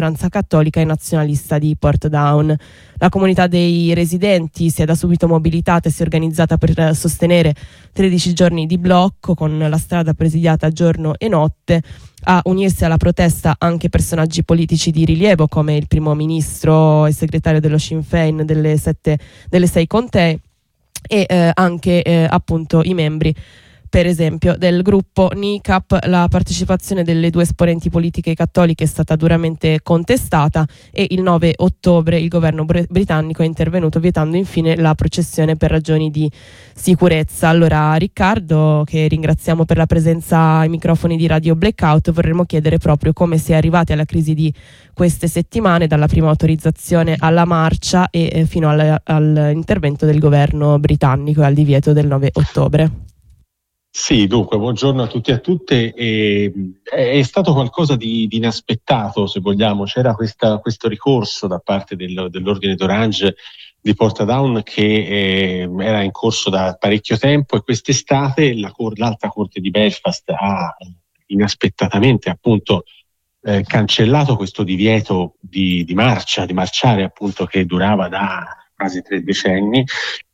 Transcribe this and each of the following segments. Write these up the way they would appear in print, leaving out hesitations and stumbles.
minoranza cattolica e nazionalista di Portadown. La comunità dei residenti si è da subito mobilitata e si è organizzata per sostenere 13 giorni di blocco, con la strada presidiata giorno e notte. A unirsi alla protesta anche personaggi politici di rilievo come il primo ministro e segretario dello Sinn Féin delle 6 contee e anche appunto i membri, per esempio, del gruppo NICAP. La partecipazione delle 2 esponenti politiche cattoliche è stata duramente contestata e il 9 ottobre il governo britannico è intervenuto vietando infine la processione per ragioni di sicurezza. Allora, Riccardo, che ringraziamo per la presenza ai microfoni di Radio Blackout, vorremmo chiedere proprio come si è arrivati alla crisi di queste settimane, dalla prima autorizzazione alla marcia e fino all'intervento del governo britannico e al divieto del 9 ottobre. Sì, dunque, buongiorno a tutti e a tutte. È stato qualcosa di inaspettato, se vogliamo. C'era questo ricorso da parte dell'Ordine d'Orange di Portadown che era in corso da parecchio tempo, e quest'estate l'Alta Corte di Belfast ha inaspettatamente appunto cancellato questo divieto di marciare appunto, che durava da quasi 3 decenni.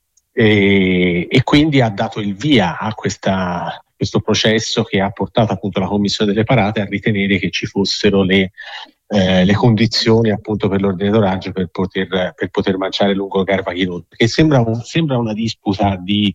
E quindi ha dato il via a questo processo, che ha portato appunto la Commissione delle Parate a ritenere che ci fossero le condizioni appunto per l'Ordine d'Orange per poter marciare lungo Carvachy Road, che sembra una disputa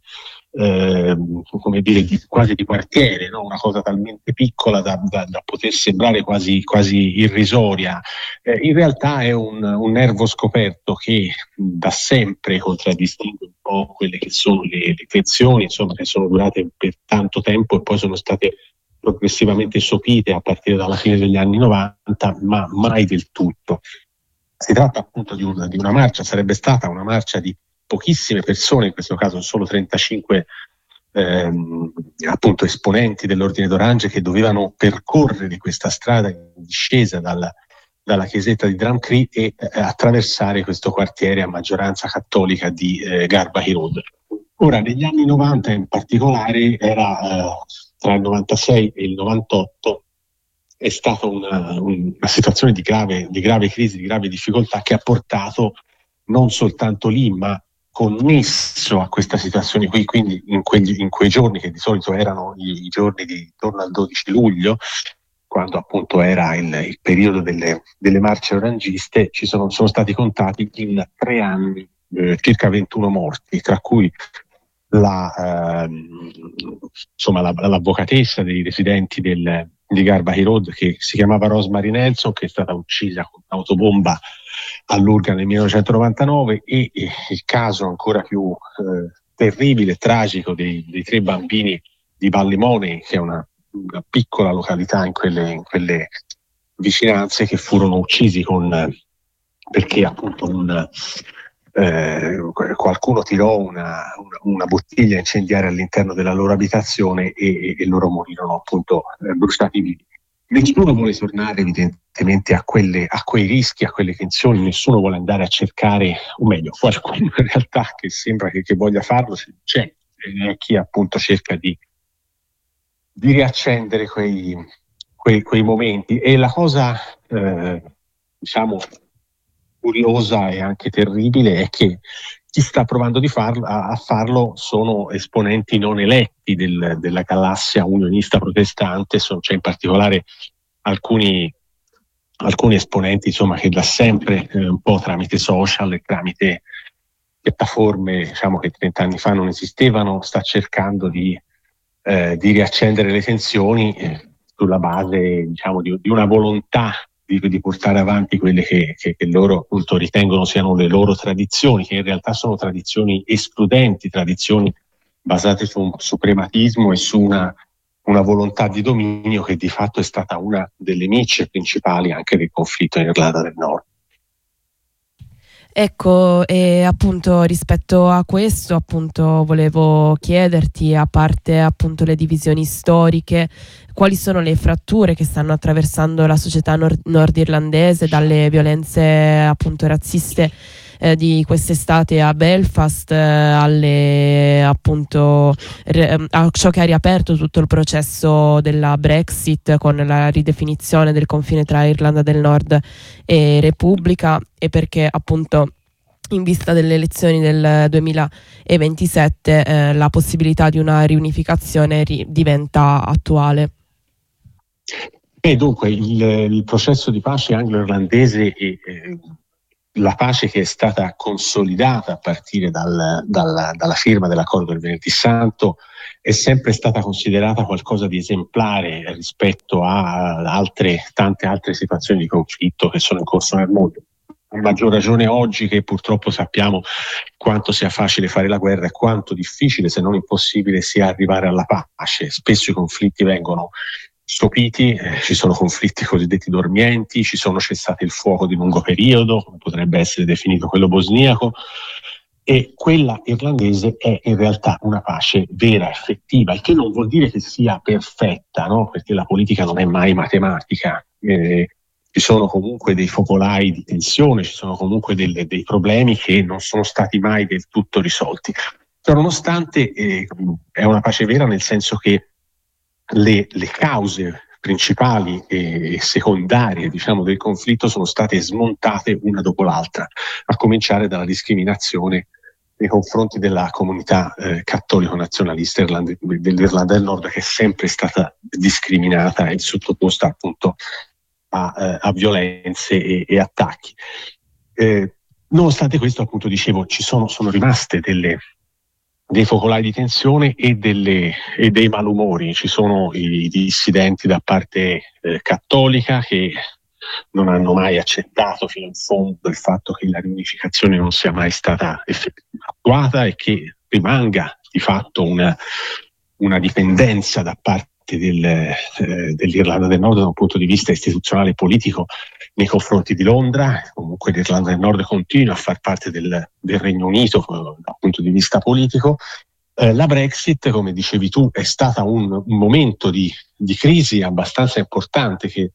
come dire, quasi di quartiere, no? Una cosa talmente piccola da poter sembrare quasi irrisoria. In realtà è un nervo scoperto che da sempre contraddistingue un po' quelle che sono le tensioni, insomma, che sono durate per tanto tempo e poi sono state progressivamente sopite a partire dalla fine degli anni 90, ma mai del tutto. Si tratta appunto di una marcia, sarebbe stata una marcia di pochissime persone, in questo caso solo 35 appunto esponenti dell'Ordine d'Orange, che dovevano percorrere questa strada in discesa dalla chiesetta di Drumcree e attraversare questo quartiere a maggioranza cattolica di Carvachy Road. Ora, negli anni 90 in particolare, era tra il 96 e il 98, è stata una situazione di grave crisi, di grave difficoltà, che ha portato non soltanto lì, ma connesso a questa situazione qui, quindi in quei giorni, che di solito erano i giorni di intorno al 12 luglio, quando appunto era il periodo delle marce orangiste, sono stati contati in 3 anni circa 21 morti, tra cui l'avvocatessa dei residenti di Carvachy Road, che si chiamava Rosemary Nelson, che è stata uccisa con un'autobomba all'Urga nel 1999, e il caso ancora più terribile e tragico dei 3 bambini di Ballymoney, che è una piccola località in quelle vicinanze, che furono uccisi perché appunto qualcuno tirò una bottiglia incendiaria all'interno della loro abitazione e loro morirono appunto bruciati vivi. Nessuno vuole tornare evidentemente a quei rischi, a quelle tensioni, nessuno vuole andare a cercare, o meglio, qualcuno in realtà che sembra che voglia farlo c'è, chi appunto cerca di riaccendere quei momenti. E la cosa diciamo curiosa e anche terribile è che chi sta provando a farlo sono esponenti non eletti della galassia unionista protestante. C'è in particolare alcuni esponenti, insomma, che da sempre un po' tramite social e tramite piattaforme, diciamo, che 30 anni fa non esistevano, sta cercando di riaccendere le tensioni sulla base, diciamo, di una volontà di portare avanti quelle che loro appunto ritengono siano le loro tradizioni, che in realtà sono tradizioni escludenti, tradizioni basate su un suprematismo e su una volontà di dominio che di fatto è stata una delle micce principali anche del conflitto in Irlanda del Nord. Ecco, e appunto rispetto a questo appunto volevo chiederti, a parte appunto le divisioni storiche, quali sono le fratture che stanno attraversando la società nordirlandese, dalle violenze appunto razziste di quest'estate a Belfast, appunto a ciò che ha riaperto tutto il processo della Brexit con la ridefinizione del confine tra Irlanda del Nord e Repubblica, e perché appunto in vista delle elezioni del 2027 la possibilità di una riunificazione diventa attuale. Dunque il processo di pace anglo-irlandese e la pace che è stata consolidata a partire dalla firma dell'accordo del Venerdì Santo è sempre stata considerata qualcosa di esemplare rispetto a tante altre situazioni di conflitto che sono in corso nel mondo. A maggior ragione oggi che purtroppo sappiamo quanto sia facile fare la guerra e quanto difficile, se non impossibile, sia arrivare alla pace. Spesso i conflitti vengono sopiti, ci sono conflitti cosiddetti dormienti, ci sono cessati il fuoco di lungo periodo, come potrebbe essere definito quello bosniaco, e quella irlandese è in realtà una pace vera, effettiva, il che non vuol dire che sia perfetta, no? Perché la politica non è mai matematica. Ci sono comunque dei focolai di tensione, ci sono comunque dei problemi che non sono stati mai del tutto risolti. Ciononostante è una pace vera nel senso che le cause principali e secondarie, diciamo, del conflitto sono state smontate una dopo l'altra, a cominciare dalla discriminazione nei confronti della comunità cattolico-nazionalista dell'Irlanda del Nord, che è sempre stata discriminata e sottoposta appunto a violenze e attacchi. Nonostante questo, appunto, dicevo, sono rimaste dei focolai di tensione e dei malumori. Ci sono i dissidenti da parte cattolica che non hanno mai accettato fino in fondo il fatto che la riunificazione non sia mai stata attuata e che rimanga di fatto una dipendenza da parte dell'Irlanda del Nord da un punto di vista istituzionale e politico nei confronti di Londra. Comunque l'Irlanda del Nord continua a far parte del Regno Unito dal punto di vista politico. La Brexit, come dicevi tu, è stata un momento di crisi abbastanza importante che,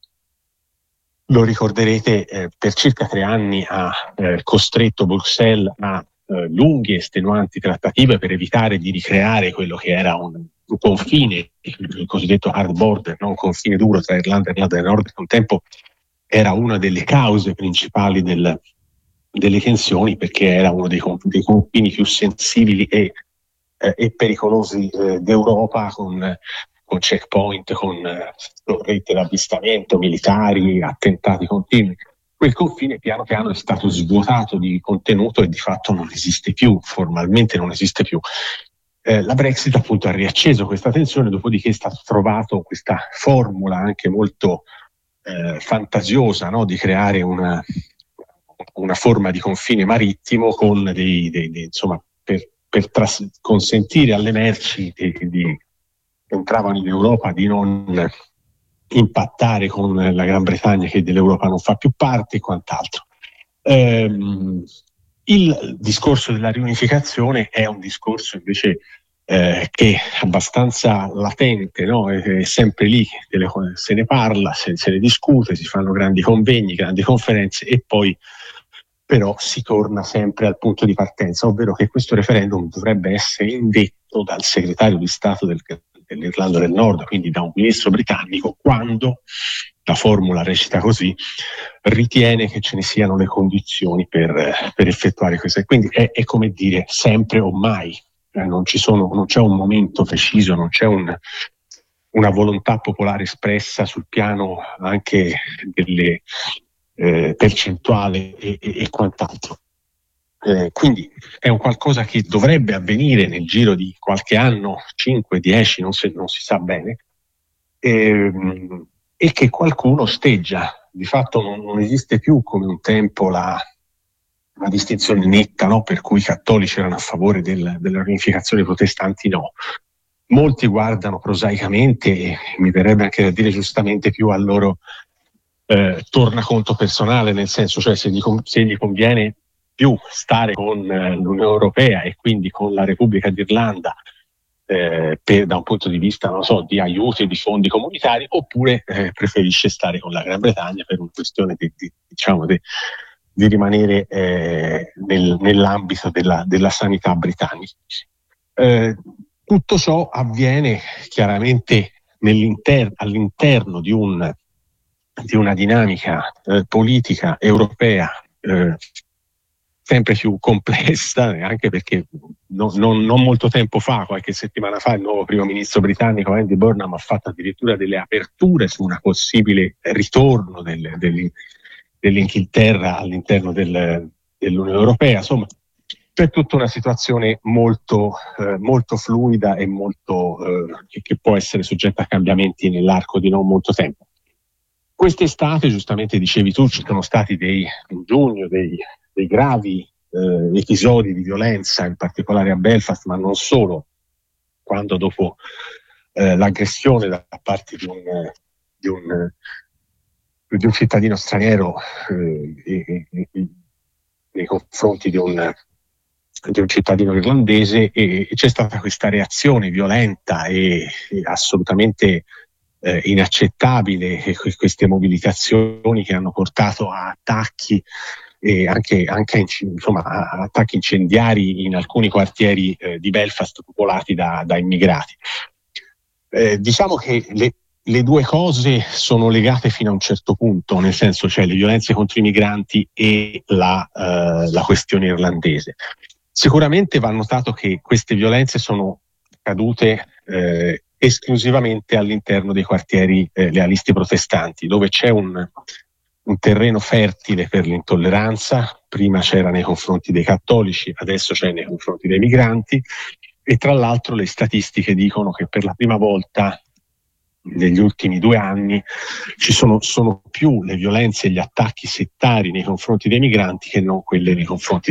lo ricorderete, per circa 3 anni ha costretto Bruxelles a lunghe e estenuanti trattative per evitare di ricreare quello che era un confine, il cosiddetto hard border, no? Un confine duro tra Irlanda e Irlanda del Nord, che un tempo era una delle cause principali delle tensioni, perché era uno dei confini più sensibili e pericolosi d'Europa, con checkpoint, con rete d'avvistamento, militari, attentati continui. Quel confine piano piano è stato svuotato di contenuto e di fatto non esiste più, formalmente non esiste più. La Brexit appunto ha riacceso questa tensione, dopodiché è stata trovata questa formula anche molto fantasiosa, no? Di creare una forma di confine marittimo con insomma, per consentire alle merci che entravano in Europa di non impattare con la Gran Bretagna, che dell'Europa non fa più parte, e quant'altro. Il discorso della riunificazione è un discorso invece che è abbastanza latente, no? È sempre lì, se ne parla, se ne discute, si fanno grandi convegni, grandi conferenze, e poi però si torna sempre al punto di partenza, ovvero che questo referendum dovrebbe essere indetto dal segretario di Stato dell'Irlanda del Nord, quindi da un ministro britannico, quando, la formula recita così, ritiene che ce ne siano le condizioni per effettuare questo. Quindi è come dire sempre o mai. Non c'è un momento preciso, non c'è una volontà popolare espressa sul piano anche delle percentuali e quant'altro. Quindi è un qualcosa che dovrebbe avvenire nel giro di qualche anno, 5, 10, non si sa bene, e che qualcuno osteggia. Di fatto non esiste più come un tempo la distinzione netta, no? Per cui i cattolici erano a favore della riunificazione, i protestanti no. Molti guardano prosaicamente, e mi verrebbe anche da dire giustamente, più al loro tornaconto personale, nel senso, cioè se gli conviene più stare con l'Unione Europea e quindi con la Repubblica d'Irlanda da un punto di vista, non so, di aiuti e di fondi comunitari, oppure preferisce stare con la Gran Bretagna per una questione rimanere nell'ambito della sanità britannica. Tutto ciò avviene chiaramente all'interno di una dinamica politica europea sempre più complessa, anche perché non molto tempo fa, qualche settimana fa, il nuovo primo ministro britannico Andy Burnham ha fatto addirittura delle aperture su una possibile ritorno dell'Inghilterra all'interno dell'Unione Europea. Insomma, c'è tutta una situazione molto fluida e che può essere soggetta a cambiamenti nell'arco di non molto tempo. Quest'estate, giustamente dicevi tu, ci sono stati in giugno dei gravi episodi di violenza, in particolare a Belfast, ma non solo, quando dopo l'aggressione da parte di un cittadino straniero nei confronti di un cittadino irlandese, e c'è stata questa reazione violenta e assolutamente inaccettabile, queste mobilitazioni che hanno portato a attacchi e anche insomma, a attacchi incendiari in alcuni quartieri di Belfast popolati da immigrati. Diciamo che le due cose sono legate fino a un certo punto, nel senso, cioè le violenze contro i migranti e la questione irlandese. Sicuramente va notato che queste violenze sono cadute esclusivamente all'interno dei quartieri lealisti protestanti, dove c'è un terreno fertile per l'intolleranza. Prima c'era nei confronti dei cattolici, adesso c'è nei confronti dei migranti, e tra l'altro le statistiche dicono che per la prima volta negli ultimi 2 anni sono più le violenze e gli attacchi settari nei confronti dei migranti che non quelle nei confronti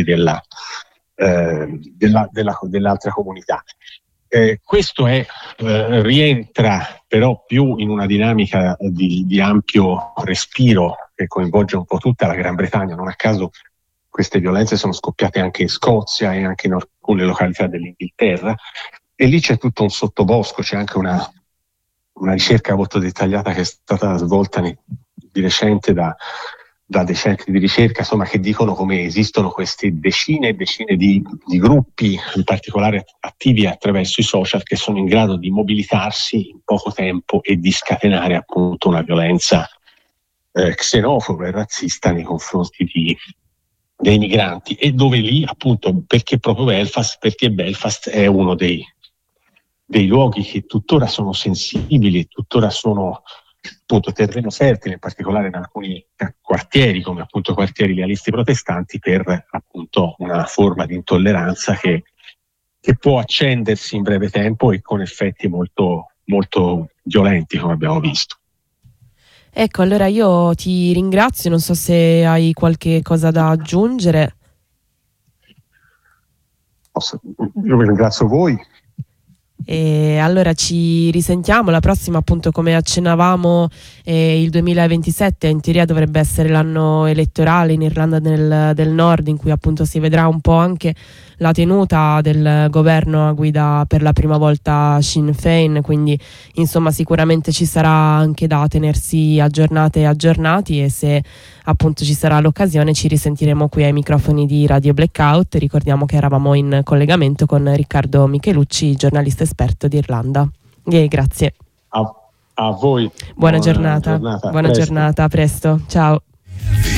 dell'altra comunità. Questo rientra però più in una dinamica di ampio respiro che coinvolge un po' tutta la Gran Bretagna. Non a caso queste violenze sono scoppiate anche in Scozia e anche in alcune località dell'Inghilterra, e lì c'è tutto un sottobosco. C'è anche una ricerca molto dettagliata che è stata svolta di recente da dei centri di ricerca, insomma, che dicono come esistono queste decine e decine di gruppi, in particolare attivi attraverso i social, che sono in grado di mobilitarsi in poco tempo e di scatenare appunto una violenza xenofoba e razzista nei confronti dei migranti. E dove lì, appunto, perché Belfast è uno dei luoghi che tuttora sono sensibili e tuttora sono appunto terreno fertile, in particolare in alcuni quartieri, come appunto quartieri lealisti protestanti, per appunto una forma di intolleranza che può accendersi in breve tempo e con effetti molto, molto violenti, come abbiamo visto. Ecco, allora io ti ringrazio, non so se hai qualche cosa da aggiungere. Io vi ringrazio voi. E allora ci risentiamo la prossima, appunto, come accennavamo, il 2027 in teoria dovrebbe essere l'anno elettorale in Irlanda del Nord, in cui appunto si vedrà un po' anche la tenuta del governo a guida per la prima volta Sinn Féin, quindi insomma sicuramente ci sarà anche da tenersi aggiornate e aggiornati, e se appunto ci sarà l'occasione ci risentiremo qui ai microfoni di Radio Blackout. Ricordiamo che eravamo in collegamento con Riccardo Michelucci, giornalista esperto di Irlanda. Grazie. A voi. Buona giornata. Buona giornata, a presto. Ciao.